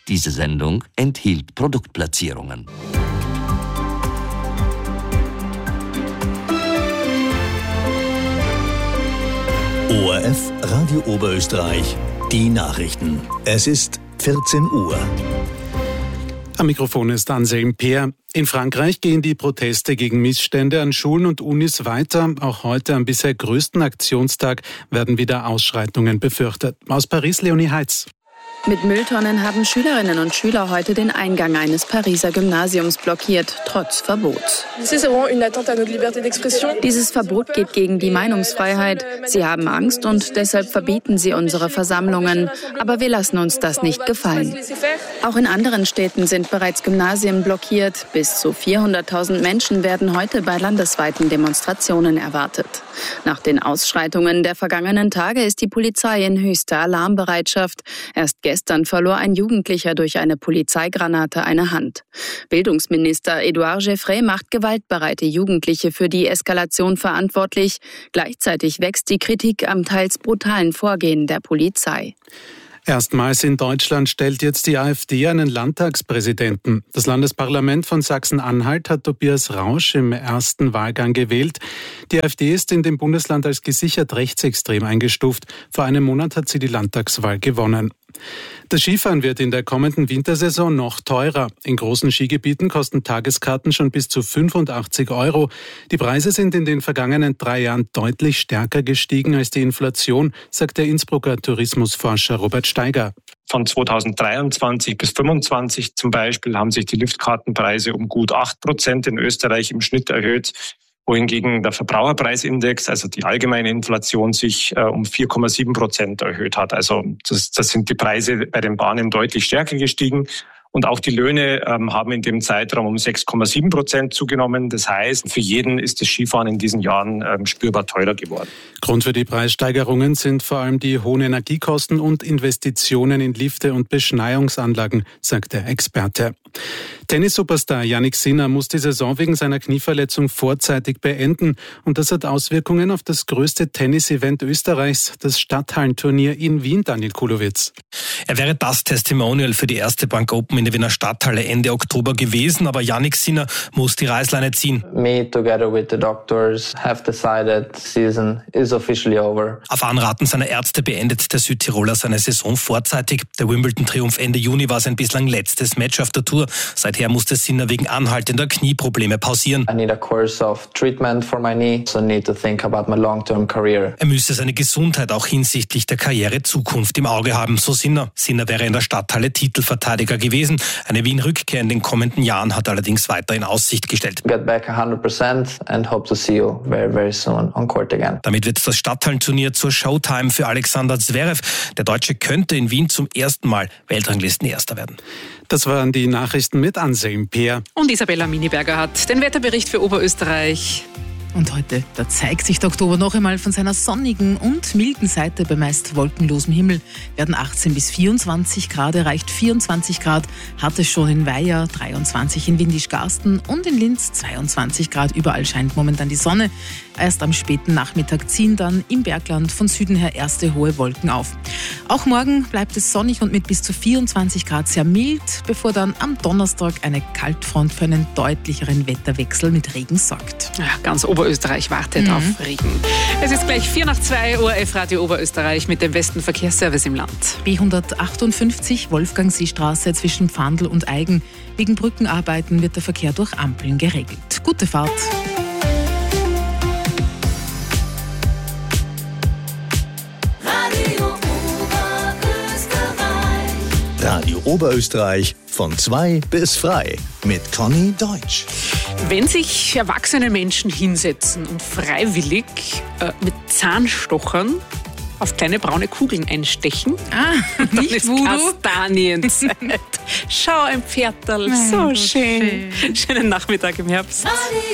Diese Sendung enthielt Produktplatzierungen. ORF Radio Oberösterreich, die Nachrichten. Es ist 14 Uhr. Am Mikrofon ist Anselm Peer. In Frankreich gehen die Proteste gegen Missstände an Schulen und Unis weiter. Auch heute, am bisher größten Aktionstag, werden wieder Ausschreitungen befürchtet. Aus Paris, Leonie Heitz. Mit Mülltonnen haben Schülerinnen und Schüler heute den Eingang eines Pariser Gymnasiums blockiert, trotz Verbots. Dieses Verbot geht gegen die Meinungsfreiheit. Sie haben Angst und deshalb verbieten sie unsere Versammlungen. Aber wir lassen uns das nicht gefallen. Auch in anderen Städten sind bereits Gymnasien blockiert. Bis zu 400.000 Menschen werden heute bei landesweiten Demonstrationen erwartet. Nach den Ausschreitungen der vergangenen Tage ist die Polizei in höchster Alarmbereitschaft. Erst gestern verlor ein Jugendlicher durch eine Polizeigranate eine Hand. Bildungsminister Édouard Geoffrey macht gewaltbereite Jugendliche für die Eskalation verantwortlich. Gleichzeitig wächst die Kritik am teils brutalen Vorgehen der Polizei. Erstmals in Deutschland stellt jetzt die AfD einen Landtagspräsidenten. Das Landesparlament von Sachsen-Anhalt hat Tobias Rausch im ersten Wahlgang gewählt. Die AfD ist in dem Bundesland als gesichert rechtsextrem eingestuft. Vor einem Monat hat sie die Landtagswahl gewonnen. Das Skifahren wird in der kommenden Wintersaison noch teurer. In großen Skigebieten kosten Tageskarten schon bis zu 85 €. Die Preise sind in den vergangenen 3 Jahren deutlich stärker gestiegen als die Inflation, sagt der Innsbrucker Tourismusforscher Robert Steiger. Von 2023 bis 2025 zum Beispiel haben sich die Liftkartenpreise um gut 8% in Österreich im Schnitt erhöht, wohingegen der Verbraucherpreisindex, also die allgemeine Inflation, sich um 4,7% erhöht hat. Also das sind die Preise bei den Bahnen deutlich stärker gestiegen. Und auch die Löhne haben in dem Zeitraum um 6,7% zugenommen. Das heißt, für jeden ist das Skifahren in diesen Jahren spürbar teurer geworden. Grund für die Preissteigerungen sind vor allem die hohen Energiekosten und Investitionen in Lifte und Beschneiungsanlagen, sagt der Experte. Tennis-Superstar Jannik Sinner muss die Saison wegen seiner Knieverletzung vorzeitig beenden. Und das hat Auswirkungen auf das größte Tennis-Event Österreichs, das Stadthallenturnier in Wien, Daniel Kulowitz. Er wäre das Testimonial für die erste Bank Open in der Wiener Stadthalle Ende Oktober gewesen, aber Jannik Sinner muss die Reißleine ziehen. Me together with the doctors have decided the season is officially over. Auf Anraten seiner Ärzte beendet der Südtiroler seine Saison vorzeitig. Der Wimbledon-Triumph Ende Juni war sein bislang letztes Match auf der Tour. Seither musste Sinner wegen anhaltender Knieprobleme pausieren. I need a course of treatment for my knee, so I need to think about my long-term career. Er müsse seine Gesundheit auch hinsichtlich der Karrierezukunft im Auge haben, so Sinner. Sinner wäre in der Stadthalle Titelverteidiger gewesen. Eine Wien-Rückkehr in den kommenden Jahren hat er allerdings weiter in Aussicht gestellt. Get back 100% and hope to see you very, very soon on court again. Damit wird das Stadthallenturnier zur Showtime für Alexander Zverev. Der Deutsche könnte in Wien zum ersten Mal Weltranglistenerster werden. Das waren die Nachrichten mit Anselm Peer. Und Isabella Miniberger hat den Wetterbericht für Oberösterreich. Und heute, da zeigt sich der Oktober noch einmal von seiner sonnigen und milden Seite. Bei meist wolkenlosem Himmel werden 18 bis 24 Grad erreicht. 24 Grad hat es schon in Weiher, 23 in Windisch-Garsten und in Linz 22 Grad. Überall scheint momentan die Sonne. Erst am späten Nachmittag ziehen dann im Bergland von Süden her erste hohe Wolken auf. Auch morgen bleibt es sonnig und mit bis zu 24 Grad sehr mild, bevor dann am Donnerstag eine Kaltfront für einen deutlicheren Wetterwechsel mit Regen sorgt. Ja, ganz Oberösterreich wartet auf Regen. Es ist gleich 1:04, ORF Radio Oberösterreich mit dem besten Verkehrsservice im Land. B158 Wolfgang-See-Straße zwischen Pfandl und Eigen. Wegen Brückenarbeiten wird der Verkehr durch Ampeln geregelt. Gute Fahrt. Radio Oberösterreich von 2 bis frei mit Conny Deutsch. Wenn sich erwachsene Menschen hinsetzen und freiwillig mit Zahnstochern auf kleine braune Kugeln einstechen, dann ist Kastanienzeit. Schau, ein Pferdl, so schön. Schönen Nachmittag im Herbst.